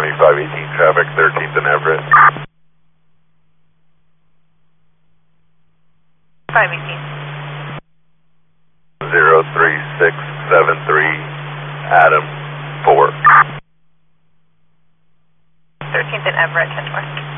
2518 traffic, 13th and Everett. 518. 03673, Adam 4. 13th and Everett, 10 North.